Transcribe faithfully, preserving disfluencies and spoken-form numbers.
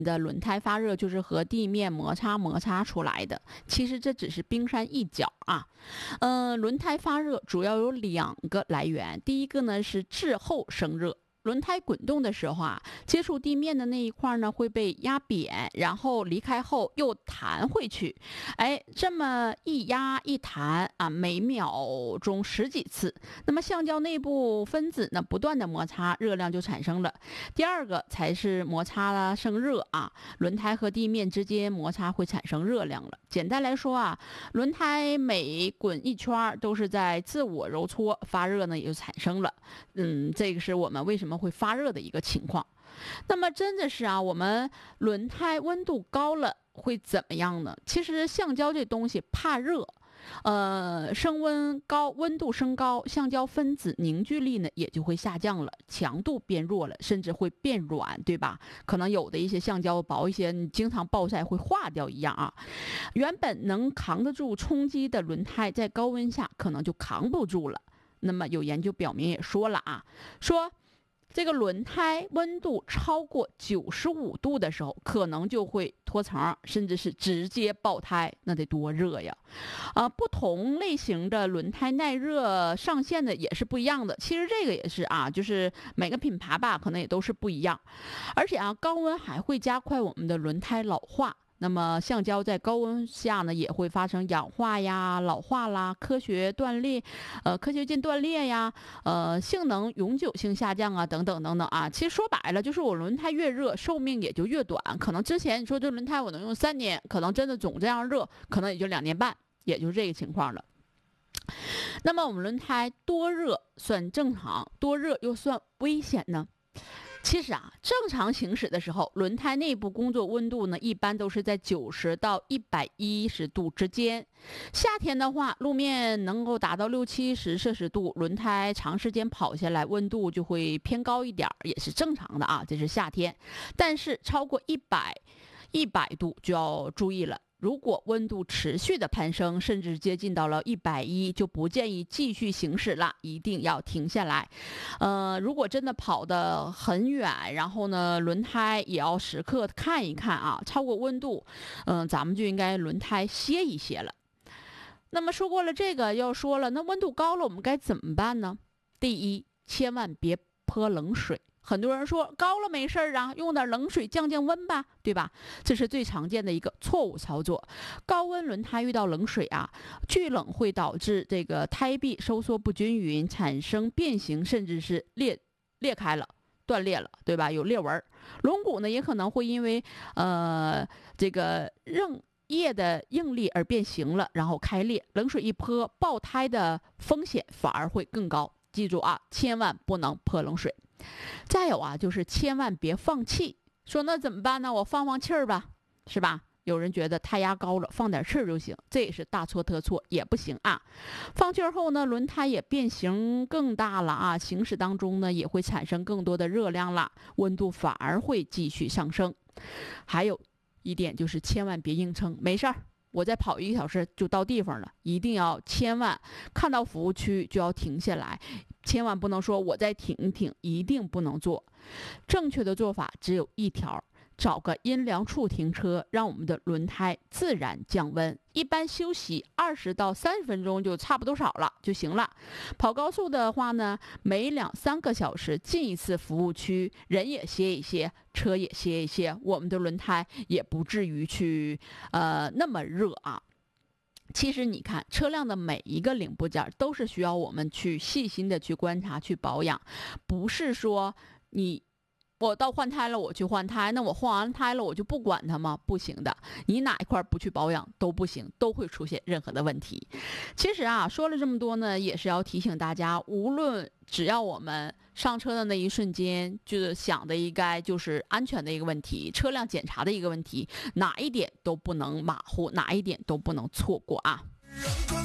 的轮胎发热就是和地面摩擦摩擦出来的，其实这只是冰山一角啊。呃，轮胎发热主要有两个来源，第一个呢是滞后生热。轮胎滚动的时候啊，接触地面的那一块呢会被压扁，然后离开后又弹回去。哎，这么一压一弹啊，每秒钟十几次。那么橡胶内部分子呢不断的摩擦，热量就产生了。第二个才是摩擦啦生热啊，轮胎和地面之间摩擦会产生热量了。简单来说啊，轮胎每滚一圈都是在自我揉搓，发热呢也就产生了。嗯，这个是我们为什么会发热的一个情况。那么真的是啊，我们轮胎温度高了会怎么样呢？其实橡胶这东西怕热，呃，升温高，温度升高，橡胶分子凝聚力呢也就会下降了，强度变弱了，甚至会变软，对吧？可能有的一些橡胶薄一些，你经常暴晒会化掉一样啊。原本能扛得住冲击的轮胎，在高温下可能就扛不住了。那么有研究表明也说了啊，说这个轮胎温度超过九十五度的时候，可能就会脱层，甚至是直接爆胎，那得多热呀！啊，不同类型的轮胎耐热上限的也是不一样的。其实这个也是啊，就是每个品牌吧，可能也都是不一样。而且啊，高温还会加快我们的轮胎老化。那么橡胶在高温下呢，也会发生氧化呀、老化啦、科学断裂，呃，科学键断裂呀，呃，性能永久性下降啊，等等等等啊。其实说白了，就是我轮胎越热，寿命也就越短。可能之前你说这轮胎我能用三年，可能真的总这样热，可能也就两年半，也就是这个情况了。那么我们轮胎多热算正常，多热又算危险呢？其实啊，正常行驶的时候，轮胎内部工作温度呢，一般都是在九十到一百一十度之间。夏天的话，路面能够达到六七十摄氏度，轮胎长时间跑下来，温度就会偏高一点，也是正常的啊。这是夏天，但是超过一百一百度就要注意了。如果温度持续的攀升，甚至接近到了一百一，就不建议继续行驶了，一定要停下来。呃，如果真的跑得很远，然后呢，轮胎也要时刻看一看啊，超过温度，嗯、呃，咱们就应该轮胎歇一歇了。那么说过了这个，要说了，那温度高了，我们该怎么办呢？第一，千万别泼冷水。很多人说高了没事儿啊，用点冷水降降温吧，对吧？这是最常见的一个错误操作。高温轮胎遇到冷水啊，聚冷会导致这个胎壁收缩不均匀，产生变形，甚至是裂裂开了。断裂了，对吧？有裂纹。轮毂呢，也可能会因为呃这个韧液的应力而变形了，然后开裂。冷水一泼，爆胎的风险反而会更高。记住啊，千万不能泼冷水。再有啊，就是千万别放气。说那怎么办呢？我放放气儿吧，是吧？有人觉得胎压高了，放点气儿就行，这也是大错特错，也不行啊。放气儿后呢，轮胎也变形更大了啊，行驶当中呢也会产生更多的热量了，温度反而会继续上升。还有一点就是千万别硬撑，没事儿。我再跑一个小时就到地方了，一定要千万看到服务区就要停下来，千万不能说我再停一停，一定不能做。正确的做法只有一条，找个阴凉处停车，让我们的轮胎自然降温。一般休息二十到三十分钟就差不多少了就行了。跑高速的话呢，每两三个小时进一次服务区，人也歇一歇，车也歇一歇，我们的轮胎也不至于去呃那么热啊。其实你看，车辆的每一个零部件都是需要我们去细心的去观察、去保养，不是说你我到换胎了我去换胎，那我换完胎了我就不管它吗？不行的，你哪一块不去保养都不行，都会出现任何的问题。其实啊，说了这么多呢，也是要提醒大家，无论只要我们上车的那一瞬间，就想的应该就是安全的一个问题，车辆检查的一个问题，哪一点都不能马虎，哪一点都不能错过啊。